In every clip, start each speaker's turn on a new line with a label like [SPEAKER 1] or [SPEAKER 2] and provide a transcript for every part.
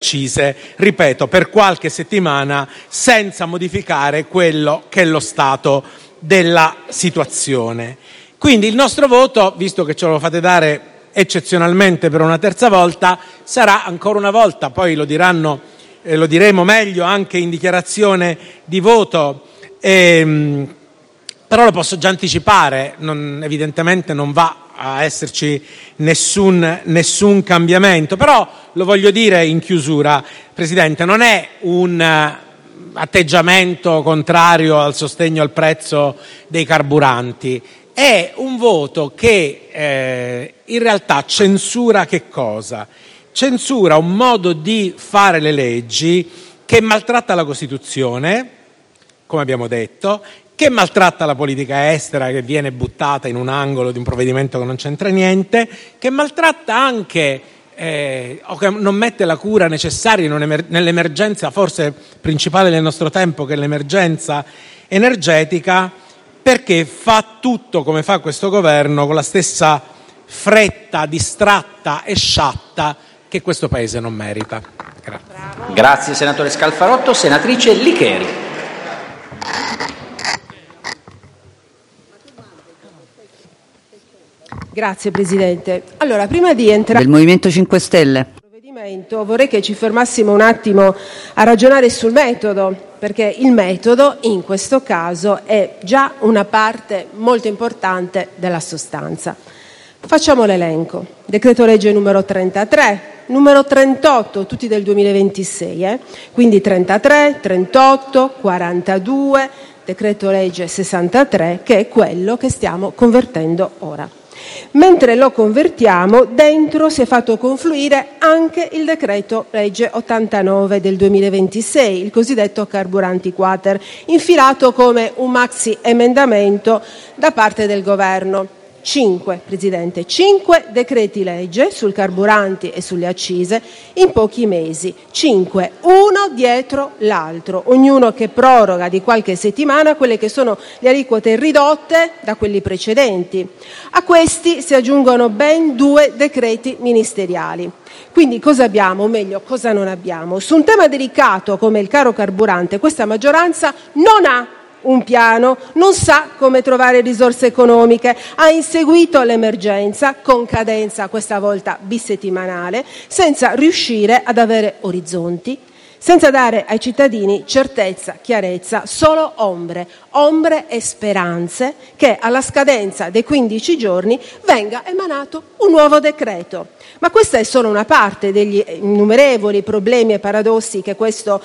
[SPEAKER 1] accise, ripeto, per qualche settimana, senza modificare quello che è lo stato della situazione. Quindi il nostro voto, visto che ce lo fate dare eccezionalmente per una terza volta, sarà ancora una volta, poi lo diremo meglio anche in dichiarazione di voto, però lo posso già anticipare, evidentemente non va a esserci nessun cambiamento, però lo voglio dire in chiusura, Presidente, non è un atteggiamento contrario al sostegno al prezzo dei carburanti, è un voto che in realtà censura che cosa? Censura un modo di fare le leggi che maltratta la Costituzione, come abbiamo detto, che maltratta la politica estera, che viene buttata in un angolo di un provvedimento che non c'entra niente, che maltratta anche o che non mette la cura necessaria nell'emergenza forse principale del nostro tempo, che è l'emergenza energetica, perché fa tutto come fa questo governo con la stessa fretta distratta e sciatta che questo Paese non merita.
[SPEAKER 2] Grazie senatore Scalfarotto. Senatrice Licheri.
[SPEAKER 3] Grazie Presidente. Allora, prima di entrare
[SPEAKER 4] del Movimento 5 Stelle
[SPEAKER 3] vorrei che ci fermassimo un attimo a ragionare sul metodo, perché il metodo in questo caso è già una parte molto importante della sostanza. Facciamo l'elenco. Decreto legge numero 33, numero 38, tutti del 2026, quindi 33, 38, 42, decreto legge 63, che è quello che stiamo convertendo ora. Mentre lo convertiamo, dentro si è fatto confluire anche il decreto legge 89 del 2026, il cosiddetto carburanti quater, infilato come un maxi emendamento da parte del governo. 5 decreti legge sul carburanti e sulle accise in pochi mesi, 5, uno dietro l'altro, ognuno che proroga di qualche settimana quelle che sono le aliquote ridotte da quelli precedenti. A questi si aggiungono ben 2 decreti ministeriali. Quindi cosa abbiamo, o meglio cosa non abbiamo? Su un tema delicato come il caro carburante, questa maggioranza non ha un piano, non sa come trovare risorse economiche, ha inseguito l'emergenza con cadenza questa volta bisettimanale, senza riuscire ad avere orizzonti, senza dare ai cittadini certezza, chiarezza, solo ombre e speranze che alla scadenza dei 15 giorni venga emanato un nuovo decreto. Ma questa è solo una parte degli innumerevoli problemi e paradossi che questi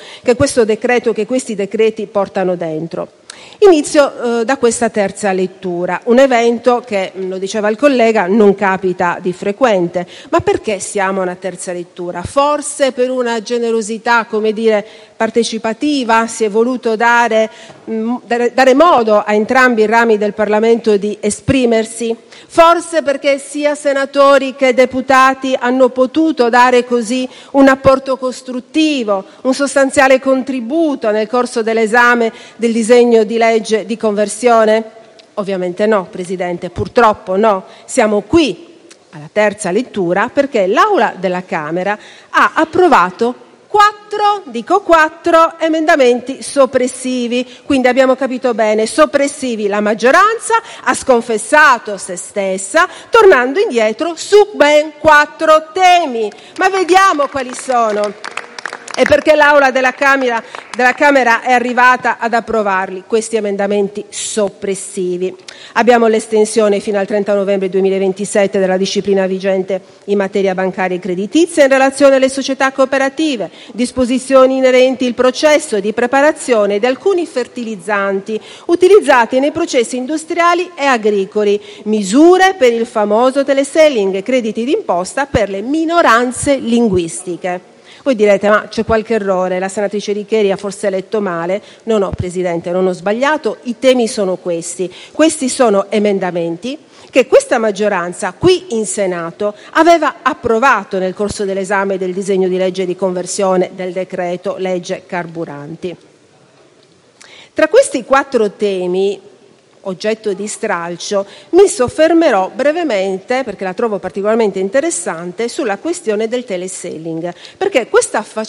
[SPEAKER 3] decreti portano dentro. Inizio da questa terza lettura, un evento che, lo diceva il collega, non capita di frequente. Ma perché siamo a una terza lettura? Forse per una generosità, partecipativa, si è voluto dare modo a entrambi i rami del Parlamento di esprimersi? Forse perché sia senatori che deputati hanno potuto dare così un apporto costruttivo, un sostanziale contributo nel corso dell'esame del disegno di legge di conversione? Ovviamente no, Presidente, purtroppo no. Siamo qui alla terza lettura perché l'Aula della Camera ha approvato 4 emendamenti soppressivi, quindi abbiamo capito bene, soppressivi. La maggioranza ha sconfessato se stessa tornando indietro su ben 4 temi, ma vediamo quali sono e perché l'Aula della Camera è arrivata ad approvarli, questi emendamenti soppressivi. Abbiamo l'estensione fino al 30 novembre 2027 della disciplina vigente in materia bancaria e creditizia in relazione alle società cooperative, disposizioni inerenti il processo di preparazione di alcuni fertilizzanti utilizzati nei processi industriali e agricoli, misure per il famoso teleselling, crediti d'imposta per le minoranze linguistiche. Voi direte, ma c'è qualche errore, la senatrice Licheri ha forse letto male. No, Presidente, non ho sbagliato, i temi sono questi. Questi sono emendamenti che questa maggioranza qui in Senato aveva approvato nel corso dell'esame del disegno di legge di conversione del decreto legge carburanti. Tra questi 4 temi oggetto di stralcio, mi soffermerò brevemente, perché la trovo particolarmente interessante, sulla questione del teleselling, perché questa